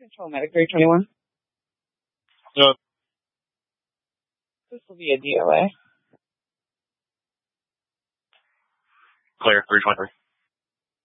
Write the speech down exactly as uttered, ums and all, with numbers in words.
Control Medic three twenty-one. No. This will be a D O A. Clear, three twenty-three.